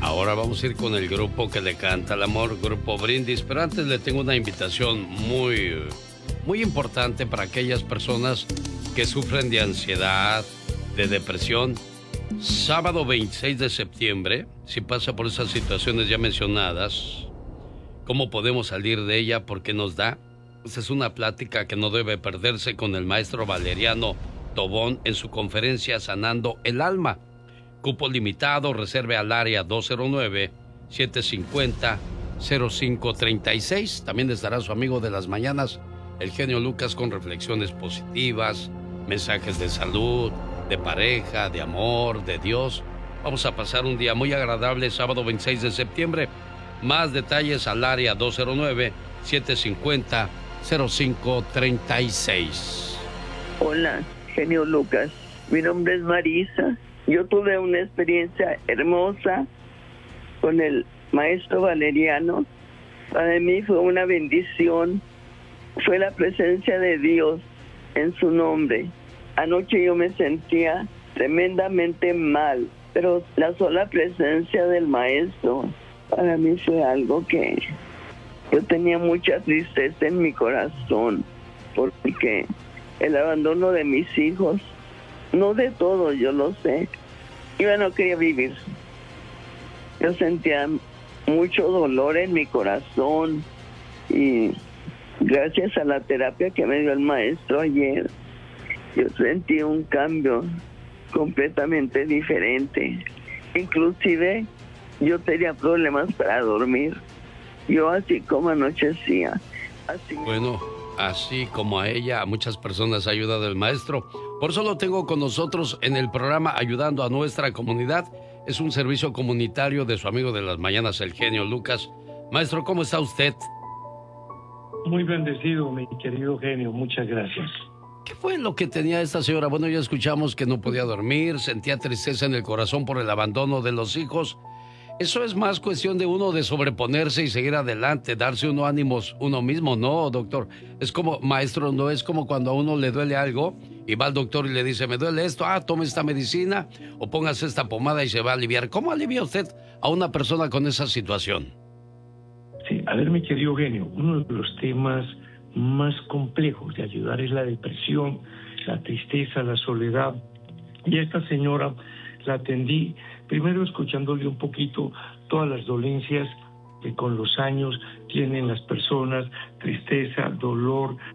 Ahora vamos a ir con el grupo que le canta el amor, Grupo Brindis, pero antes le tengo una invitación muy importante para aquellas personas que sufren de ansiedad, de depresión. Sábado 26 de septiembre, si pasa por esas situaciones ya mencionadas, ¿cómo podemos salir de ella? ¿Por qué nos da? Esa es una plática que no debe perderse con el maestro Valeriano Tobón en su conferencia Sanando el Alma. Cupo limitado, reserve al área 209-750-0536. También estará su amigo de las mañanas, el genio Lucas, con reflexiones positivas, mensajes de salud, de pareja, de amor, de Dios. Vamos a pasar un día muy agradable sábado 26 de septiembre. Más detalles al área 209-750-0536. Hola, genio Lucas. Mi nombre es Marisa. Yo tuve una experiencia hermosa con el maestro Valeriano. Para mí fue una bendición. Fue la presencia de Dios en su nombre. Anoche yo me sentía tremendamente mal, pero la sola presencia del maestro para mí fue algo que yo tenía mucha tristeza en mi corazón, porque el abandono de mis hijos, no de todo, yo lo sé, yo no quería vivir. Yo sentía mucho dolor en mi corazón y gracias a la terapia que me dio el maestro ayer, yo sentí un cambio completamente diferente. Inclusive yo tenía problemas para dormir. Yo así como anochecía, así. Bueno, así como a ella, a muchas personas ha ayudado el maestro. Por eso lo tengo con nosotros en el programa Ayudando a Nuestra Comunidad. Es un servicio comunitario de su amigo de las mañanas, el genio Lucas. Maestro, ¿cómo está usted? Muy bendecido, mi querido genio. Muchas gracias. ¿Qué fue lo que tenía esta señora? Bueno, ya escuchamos que no podía dormir, sentía tristeza en el corazón por el abandono de los hijos. Eso es más cuestión de uno de sobreponerse y seguir adelante, darse uno ánimos uno mismo, ¿no, doctor? Es como, maestro, no es como cuando a uno le duele algo y va al doctor y le dice, me duele esto, tome esta medicina o póngase esta pomada y se va a aliviar. ¿Cómo alivia usted a una persona con esa situación? Sí, a ver, mi querido genio, uno de los temas más complejos de ayudar es la depresión, la tristeza, la soledad. Y a esta señora la atendí primero escuchándole un poquito todas las dolencias que con los años tienen las personas, tristeza, dolor,